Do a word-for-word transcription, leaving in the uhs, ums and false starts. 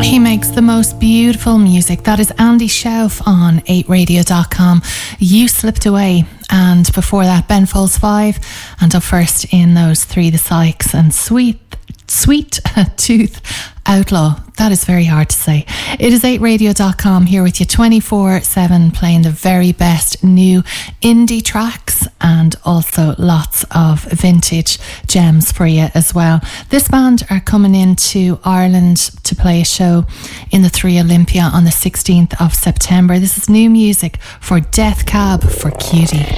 He makes the most beautiful music. That is Andy Schauf on eight radio dot com. You Slipped Away. And before that, Ben Folds five. And up first in those three, The Sykes and Sweet Sweet Tooth Outlaw. That is very hard to say. It is eight radio dot com here with you twenty-four seven, playing the very best new indie tracks and also lots of vintage gems for you as well. This band are coming into Ireland to play a show in the Three Olympia on the sixteenth of September. This is new music for Death Cab for Cutie.